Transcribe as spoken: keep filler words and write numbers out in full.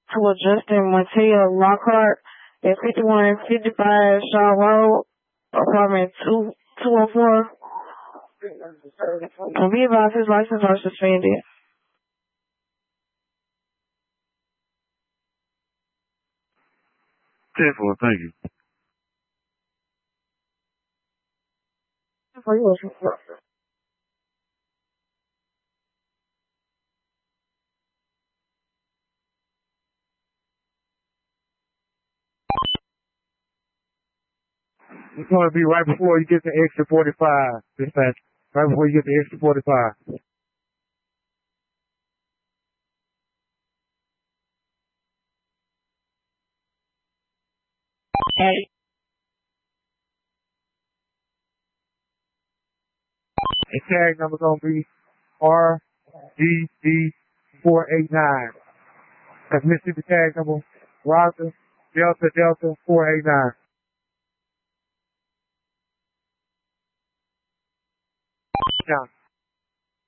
to a Justin Mateo Lockhart at fifty-one fifty-five Shaw Road, apartment two two oh four. And be advised his license are suspended. ten four, thank you. For you. It's going to be right before you get to exit forty-five, dispatch. Right before you get to exit forty-five. Hey. The tag number going to be R D D four eight nine. That's Mississippi tag number Roger Delta Delta four eight nine. Down.